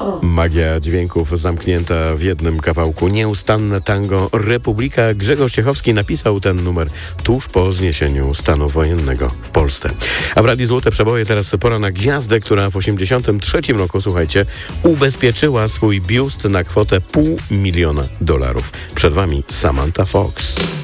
Magia dźwięków zamknięta w jednym kawałku. Nieustanne tango Republika. Grzegorz Ciechowski napisał ten numer tuż po zniesieniu stanu wojennego w Polsce. A w Radiu Złote Przeboje teraz pora na gwiazdę, która w 1983 roku, słuchajcie, ubezpieczyła swój biust na kwotę $500 000. Przed wami Samantha Fox.